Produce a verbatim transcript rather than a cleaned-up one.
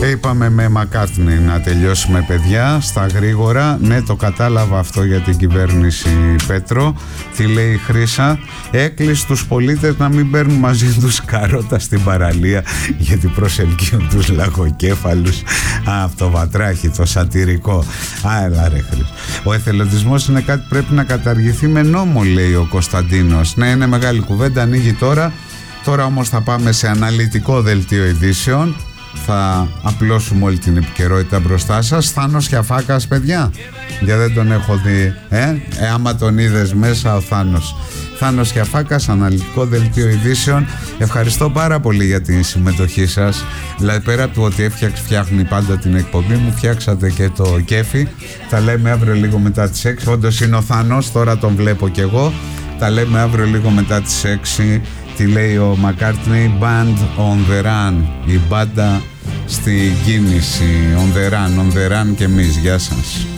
Και είπαμε με Μακάρτνεϊ να τελειώσουμε, παιδιά, στα γρήγορα. Ναι, το κατάλαβα αυτό για την κυβέρνηση, Πέτρο. Τι λέει η Χρύσα? Έκλεισε τους πολίτες να μην παίρνουν μαζί τους καρότα στην παραλία, γιατί προσελκύουν τους λαγοκέφαλους. Α, αυτό βατράχι, το σατυρικό. Α, έλα ρε Χρύσα. Ο εθελοντισμός είναι κάτι που πρέπει να καταργηθεί με νόμο, λέει ο Κωνσταντίνος. Ναι, είναι μεγάλη κουβέντα, ανοίγει τώρα. Τώρα όμως θα πάμε σε αναλυτικό δελτίο ειδήσεων. Θα απλώσουμε όλη την επικαιρότητα μπροστά σας. Θάνος Χιαφάκας, παιδιά, γιατί δεν τον έχω δει. Ε, ε άμα τον είδες μέσα, ο Θάνος Θάνος Χιαφάκας, αναλυτικό δελτίο ειδήσεων. Ευχαριστώ πάρα πολύ για την συμμετοχή σας. Δηλαδή, πέρα από το ότι έφτιαξε, φτιάχνει πάντα την εκπομπή μου, φτιάξατε και το κέφι. Τα λέμε αύριο λίγο μετά τις έξι. Όντως είναι ο Θάνος, τώρα τον βλέπω κι εγώ. Τα λέμε αύριο λίγο μετά τις έξι. Τι λέει ο Μακάρτνεϊ? Band on the run. Η μπάντα στη κίνηση. On the run, on the run και εμείς. Γεια σας.